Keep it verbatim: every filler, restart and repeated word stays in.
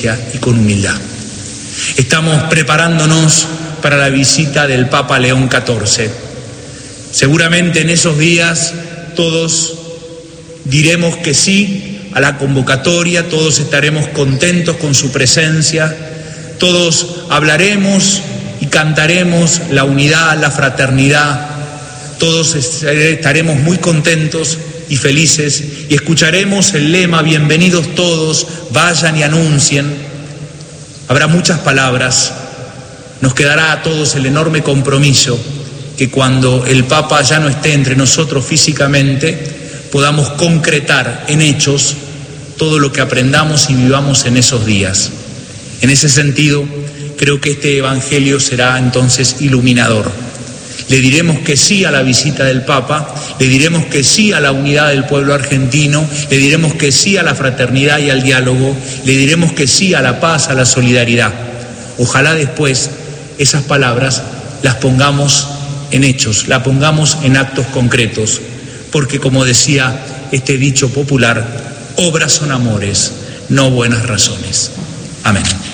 y con humildad. Estamos preparándonos para la visita del Papa León catorce. Seguramente en esos días todos diremos que sí a la convocatoria, todos estaremos contentos con su presencia, todos hablaremos y cantaremos la unidad, la fraternidad, todos estaremos muy contentos y felices y escucharemos el lema "Bienvenidos todos, vayan y anuncien". Habrá muchas palabras, nos quedará a todos el enorme compromiso que cuando el Papa ya no esté entre nosotros físicamente, podamos concretar en hechos todo lo que aprendamos y vivamos en esos días. En ese sentido, creo que este Evangelio será entonces iluminador. Le diremos que sí a la visita del Papa, le diremos que sí a la unidad del pueblo argentino, le diremos que sí a la fraternidad y al diálogo, le diremos que sí a la paz, a la solidaridad. Ojalá después esas palabras las pongamos en hechos, las pongamos en actos concretos, porque como decía este dicho popular, obras son amores, no buenas razones. Amén.